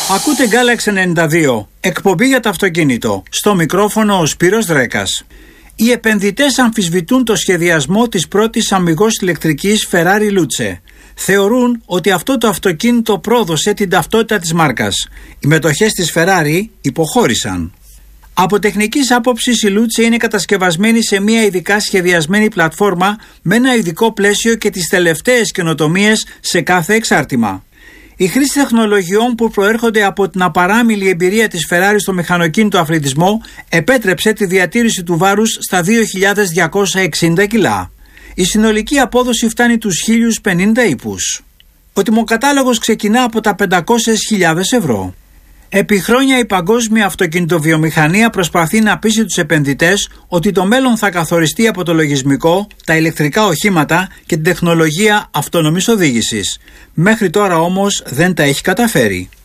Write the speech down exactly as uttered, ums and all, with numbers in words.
Ακούτε Γκάλαξ ενενήντα δύο, εκπομπή για το αυτοκίνητο. Στο μικρόφωνο ο Σπύρος Δρέκας. Οι επενδυτές αμφισβητούν το σχεδιασμό της πρώτης αμιγώς ηλεκτρικής Ferrari Luce. Θεωρούν ότι αυτό το αυτοκίνητο πρόδωσε την ταυτότητα της μάρκας. Οι μετοχές της Ferrari υποχώρησαν. Από τεχνικής άποψης η Luce είναι κατασκευασμένη σε μια ειδικά σχεδιασμένη πλατφόρμα με ένα ειδικό πλαίσιο και τις τελευταίες καινοτομίες σε κάθε εξάρτημα. Η χρήση τεχνολογιών που προέρχονται από την απαράμιλη εμπειρία της Ferrari στο μηχανοκίνητο αθλητισμό επέτρεψε τη διατήρηση του βάρους στα δύο χιλιάδες διακόσια εξήντα κιλά. Η συνολική απόδοση φτάνει τους χίλιους πενήντα ύπους. Ο τιμοκατάλογος ξεκινά από τα πεντακόσιες χιλιάδες ευρώ. Επί χρόνια η παγκόσμια αυτοκινητοβιομηχανία προσπαθεί να πείσει τους επενδυτές ότι το μέλλον θα καθοριστεί από το λογισμικό, τα ηλεκτρικά οχήματα και την τεχνολογία αυτόνομης οδήγησης. Μέχρι τώρα όμως δεν τα έχει καταφέρει.